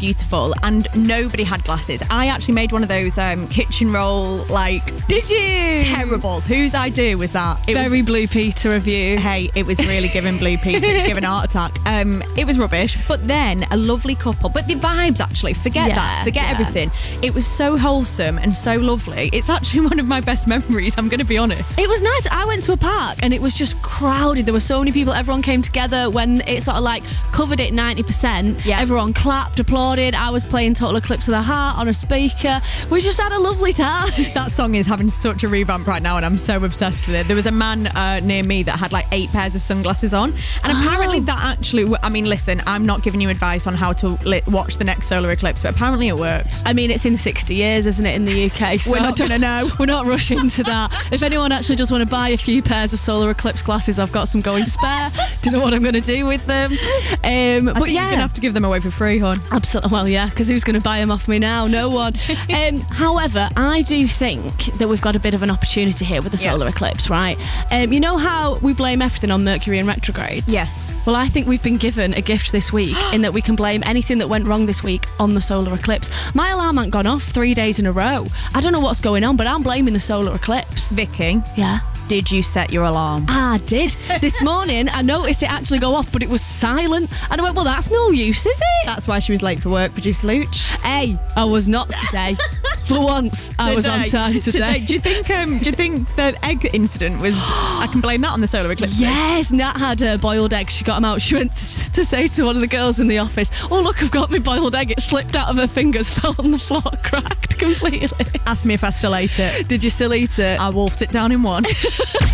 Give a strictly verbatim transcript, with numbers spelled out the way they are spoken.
beautiful, and nobody had glasses. I actually made one of those um, kitchen roll, like... Did you? Terrible. Whose idea was that? It Very was, Blue Peter of you. Hey, it was really giving Blue Peter. It was giving heart attack. Um, it was rubbish, but then a lovely couple. But the vibes, actually, forget Yeah, that. Forget yeah. everything. It was so wholesome and so lovely. It's actually one of my best memories, I'm going to be honest. It was nice. I went to a park and it was just crowded. There were so many people. Everyone came together when it sort of like covered it ninety percent. Yeah. Everyone clapped, applauded. I was playing Total Eclipse of the Heart on a speaker. We just had a lovely time. That song is having such a revamp right now, and I'm so obsessed with it. There was a man uh, near me that had like eight pairs of sunglasses on, and apparently Oh. that actually, I mean, listen, I'm not giving you advice on how to li- watch the next solar eclipse, but apparently it worked. I mean, it's in sixty years, isn't it, in the U K? So We're not I don't- gonna know. We're not rushing to that. If anyone actually just want to buy a few pairs of solar eclipse glasses, I've got some going to spare. Don't know what I'm going to do with them. Um, I but think yeah, you're gonna have to give them away for free, hon. absolutely. Well, yeah, because who's going to buy them off me now? No one. um, however, I do think that we've got a bit of an opportunity here with the Yeah. solar eclipse, right? Um, you know how we blame everything on Mercury in retrogrades? Yes. Well, I think we've been given a gift this week in that we can blame anything that went wrong this week on the solar eclipse. My alarm ain't gone off three days in a row. I don't know what's going on, but I'm blaming the solar eclipse. Vicky, Yeah. did you set your alarm? I did. This morning, I noticed it actually go off, but it was silent. And I went, well, that's no use, is it? That's why she was late for work, producer Luch. Hey, I was not today. For once, I was on time today. Do you think? Um, do you think the egg incident was? I can blame that on the solar eclipse. Yes, Nat had uh, boiled eggs. She got them out. She went to, to say to one of the girls in the office, oh, look, I've got my boiled egg. It slipped out of her fingers, fell on the floor, cracked completely. Ask me if I still ate it. Did you still eat it? I wolfed it down in one.